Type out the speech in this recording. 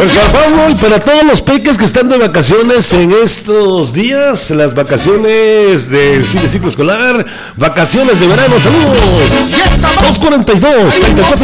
Pues para Pablo y para todos los peques que están de vacaciones en estos días, las vacaciones del fin de ciclo escolar, vacaciones de verano, saludos. 2:42, 34